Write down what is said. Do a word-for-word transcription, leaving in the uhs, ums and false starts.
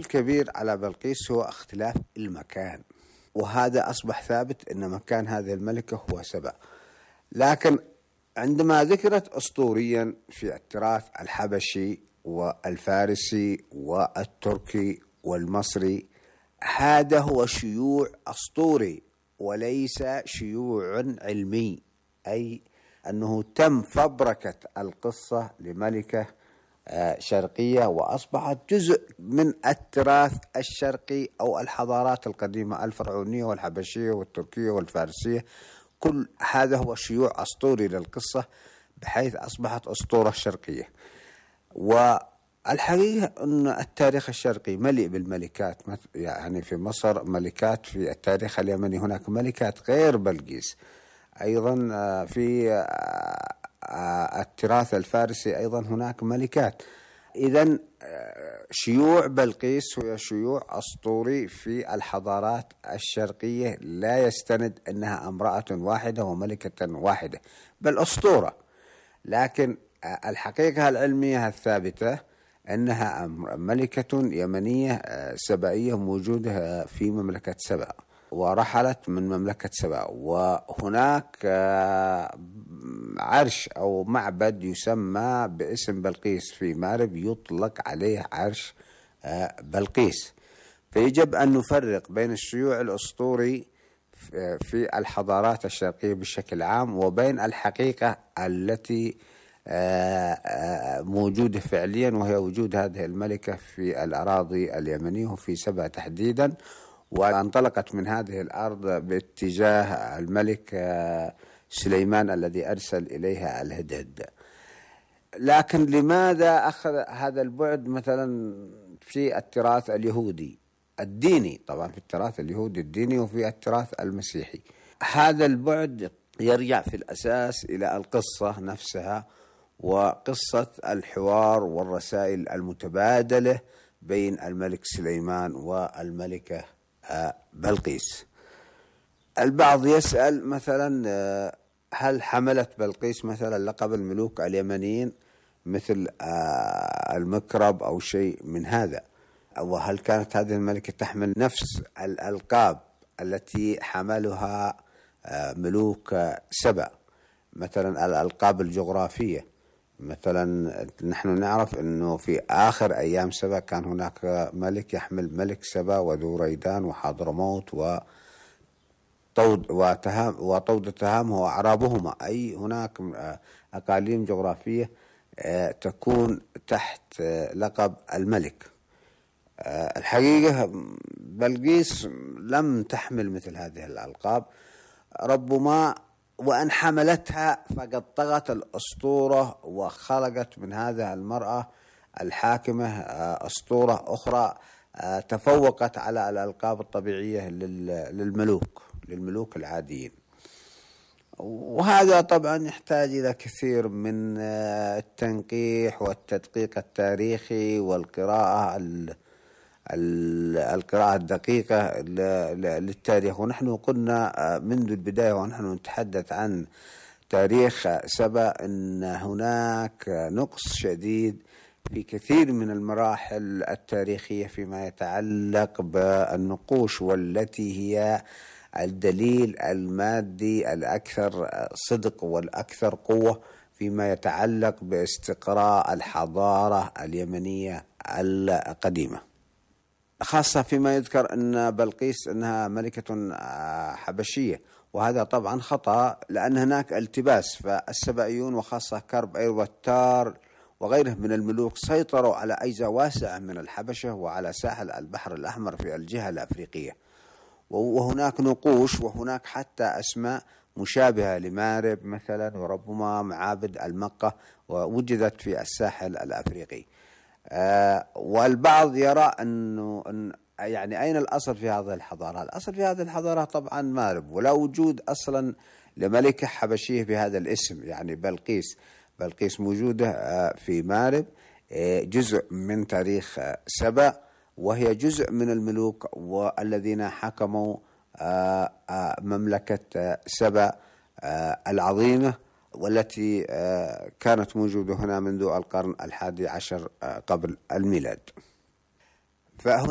الكبير على بلقيس هو اختلاف المكان، وهذا أصبح ثابت أن مكان هذه الملكة هو سبأ. لكن عندما ذكرت أسطوريا في التراث الحبشي والفارسي والتركي والمصري، هذا هو شيوع أسطوري وليس شيوع علمي، أي أنه تم فبركة القصة لملكة شرقية وأصبحت جزء من التراث الشرقي أو الحضارات القديمة الفرعونية والحبشية والتركية والفارسية. كل هذا هو شيوع أسطوري للقصة بحيث أصبحت أسطورة شرقية. والحقيقة أن التاريخ الشرقي مليء بالملكات، يعني في مصر ملكات، في التاريخ اليمني هناك ملكات غير بلقيس، أيضا في التراث الفارسي أيضا هناك ملكات. إذن شيوع بلقيس هو شيوع أسطوري في الحضارات الشرقية، لا يستند أنها امرأة واحدة وملكة واحدة، بل أسطورة. لكن الحقيقة العلمية الثابتة أنها ملكة يمنية سبائية موجودة في مملكة سبأ، ورحلت من مملكة سبأ. وهناك عرش أو معبد يسمى باسم بلقيس في مارب يطلق عليه عرش بلقيس. فيجب أن نفرق بين الشيوع الأسطوري في الحضارات الشرقية بشكل عام وبين الحقيقة التي موجودة فعليا، وهي وجود هذه الملكة في الأراضي اليمنية وفي سبأ تحديدا، وانطلقت من هذه الأرض باتجاه الملك سليمان الذي أرسل إليها الهدهد. لكن لماذا أخذ هذا البعد مثلا في التراث اليهودي الديني؟ طبعا في التراث اليهودي الديني وفي التراث المسيحي هذا البعد يرجع في الأساس إلى القصة نفسها، وقصة الحوار والرسائل المتبادلة بين الملك سليمان والملكة بلقيس. البعض يسأل مثلا هل حملت بلقيس مثلا لقب الملوك اليمنيين مثل المكرب أو شيء من هذا، وهل كانت هذه الملكة تحمل نفس الألقاب التي حملها ملوك سبأ، مثلا الألقاب الجغرافية؟ مثلا نحن نعرف أنه في آخر أيام سبأ كان هناك ملك يحمل ملك سبأ وذو ريدان وحضرموت وطود وتهام وطود تهام وأعرابهما، أي هناك أقاليم جغرافية تكون تحت لقب الملك. الحقيقة بلقيس لم تحمل مثل هذه الألقاب، ربما وأن حملتها فقد طغت الأسطورة وخلقت من هذه المرأة الحاكمة أسطورة أخرى تفوقت على الألقاب الطبيعية للملوك للملوك العاديين. وهذا طبعا يحتاج إلى كثير من التنقيح والتدقيق التاريخي والقراءة القراءة الدقيقة للتاريخ. ونحن قلنا منذ البداية ونحن نتحدث عن تاريخ سبأ أن هناك نقص شديد في كثير من المراحل التاريخية فيما يتعلق بالنقوش، والتي هي الدليل المادي الأكثر صدق والأكثر قوة فيما يتعلق باستقراء الحضارة اليمنية القديمة، خاصة فيما يذكر أن بلقيس أنها ملكة حبشية، وهذا طبعا خطأ لأن هناك التباس. فالسبائيون وخاصة كرب أيروتار وغيره من الملوك سيطروا على أجزاء واسعة من الحبشة وعلى ساحل البحر الأحمر في الجهة الأفريقية، وهناك نقوش وهناك حتى أسماء مشابهة لمارب مثلا، وربما معابد المقة ووجدت في الساحل الأفريقي. آه والبعض يرى أنه أن يعني أين الأصل في هذه الحضارة؟ الأصل في هذه الحضارة طبعا مارب، ولا وجود أصلا لملكة حبشية بهذا الاسم، يعني بلقيس بلقيس موجودة آه في مارب، آه جزء من تاريخ آه سبأ، وهي جزء من الملوك والذين حكموا آه آه مملكة آه سبأ آه العظيمة، والتي كانت موجودة هنا منذ القرن الحادي عشر قبل الميلاد. فهنا